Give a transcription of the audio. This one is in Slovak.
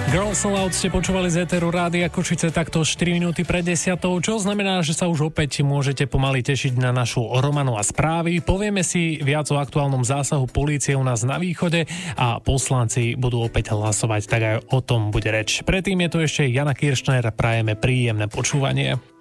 Girls Aloud ste počúvali z éteru Rádia Košice takto 4 minúty pred 10, čo znamená, že sa už opäť môžete pomaly tešiť na našu Romanu a správy. Povieme si viac o aktuálnom zásahu polície u nás na východe a poslanci budú opäť hlasovať, tak aj o tom bude reč. Predtým je tu ešte Jana Kiršner, prajeme príjemné počúvanie.